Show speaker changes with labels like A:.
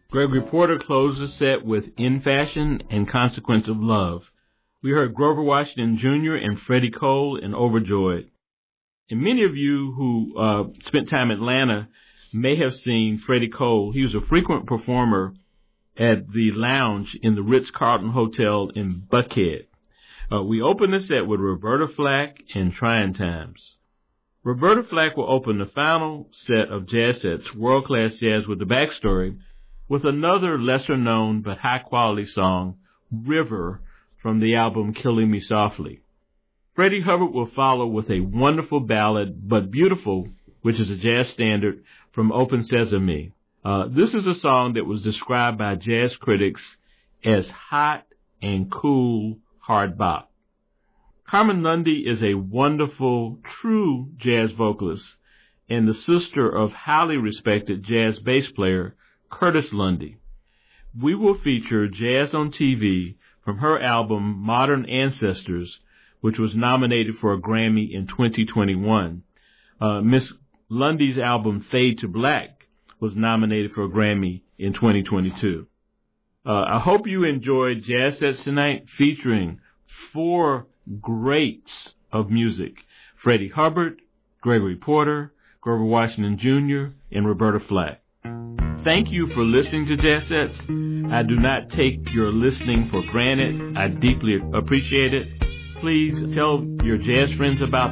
A: Gregory Porter closed the set with In Fashion and Consequence of Love. We heard Grover Washington Jr. and Freddie Cole in Overjoyed. And many of you who spent time in Atlanta may have seen Freddie Cole. He was a frequent performer at the lounge in the Ritz-Carlton Hotel in Buckhead. We opened the set with Roberta Flack and Trying Times. Roberta Flack will open the final set of Jazz Sets, World Class Jazz with the Backstory, with another lesser-known but high-quality song, River, from the album Killing Me Softly. Freddie Hubbard will follow with a wonderful ballad, But Beautiful, which is a jazz standard, from Open Sesame. This is a song that was described by jazz critics as hot and cool hard bop. Carmen Lundy is a wonderful, true jazz vocalist and the sister of highly respected jazz bass player Curtis Lundy. We will feature Jazz on TV from her album Modern Ancestors, which was nominated for a Grammy in 2021. Miss Lundy's album Fade to Black was nominated for a Grammy in 2022. I hope you enjoyed Jazz Sets tonight, featuring 4 greats of music: Freddie Hubbard, Gregory Porter, Grover Washington Jr., and Roberta Flack. Thank you for listening to Jazz Sets. I do not take your listening for granted. I deeply appreciate it. Please tell your jazz friends about